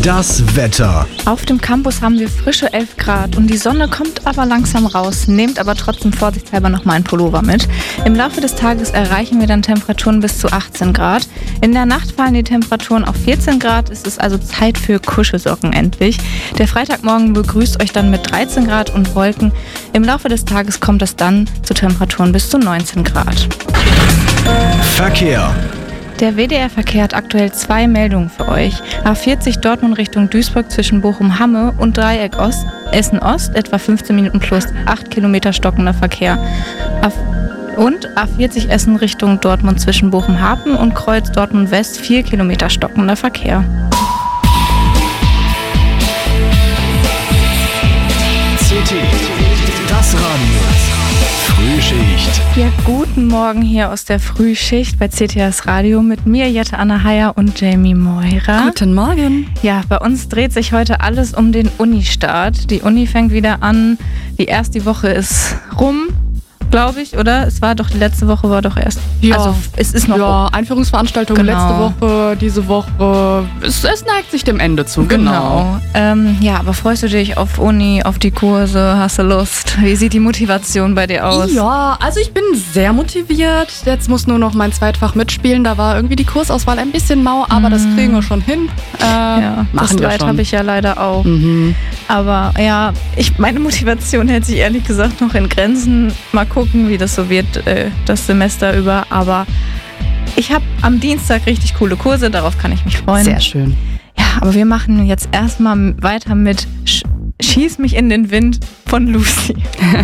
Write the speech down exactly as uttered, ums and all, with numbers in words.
Das Wetter. Auf dem Campus haben wir frische elf Grad und die Sonne kommt aber langsam raus, nehmt aber trotzdem vorsichtshalber noch mal einen Pullover mit. Im Laufe des Tages erreichen wir dann Temperaturen bis zu achtzehn Grad. In der Nacht fallen die Temperaturen auf vierzehn Grad. Es ist also Zeit für Kuschelsocken endlich. Der Freitagmorgen begrüßt euch dann mit dreizehn Grad und Wolken. Im Laufe des Tages kommt es dann zu Temperaturen bis zu neunzehn Grad. Verkehr. Der W D R-Verkehr hat aktuell zwei Meldungen für euch. A vierzig Dortmund Richtung Duisburg zwischen Bochum-Hamme und Dreieck Ost, Essen-Ost, etwa fünfzehn Minuten plus acht Kilometer stockender Verkehr. Und A vierzig Essen Richtung Dortmund zwischen Bochum-Hafen und Kreuz Dortmund-West, vier Kilometer stockender Verkehr. C T, das Radio. Frühschicht. Ja, guten Morgen hier aus der Frühschicht bei C T S Radio mit mir, Jette Anna Heyer und Jamie Meurer. Guten Morgen. Ja, bei uns dreht sich heute alles um den Uni-Start. Die Uni fängt wieder an. Die erste Woche ist rum, glaube ich, oder? Es war doch, die letzte Woche war doch erst. Ja. Also es ist noch. Ja, Einführungsveranstaltung Genau. letzte Woche, diese Woche. Es, es neigt sich dem Ende zu. Genau. Ähm, ja, aber freust du dich auf Uni, auf die Kurse? Hast du Lust? Wie sieht die Motivation bei dir aus? Ja, also ich bin sehr motiviert. Jetzt muss nur noch mein Zweitfach mitspielen. Da war irgendwie die Kursauswahl ein bisschen mau, aber das kriegen wir schon hin. Äh, Ja, das machen wir Leid schon. habe ich ja leider auch. Mhm. Aber ja, ich, meine Motivation hält sich ehrlich gesagt noch in Grenzen. Mal gucken, wie das so wird, äh, das Semester über. Aber ich habe am Dienstag richtig coole Kurse, darauf kann ich mich freuen. Sehr schön. Ja, aber wir machen jetzt erstmal weiter mit Sch- Schieß mich in den Wind von Lucy.